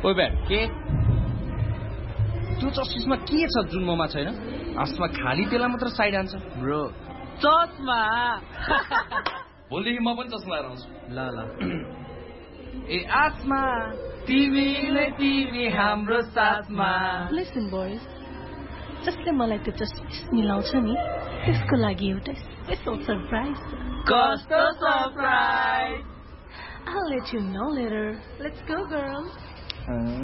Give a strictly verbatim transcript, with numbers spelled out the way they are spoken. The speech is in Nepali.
ओइ ब्याट के त्यो चस्मिसमा के छ जुन ममा छैन? आसमा खाली तेला मात्र साइड आन्छ ब्रो। चस्मा भोलिदेखि म पनि चस्मा लगाएर आउँछु। ल ल ए आसमा तिमी नै तिमी हाम्रो साथमा। लिसन बोइज, जसले मलाई त्यो चस्मिस मिलाउँछ नि त्यसको लागि एउटा स्पेशल सरप्राइज। कस्तो surprise? I'll let you know later. Let's go, girls.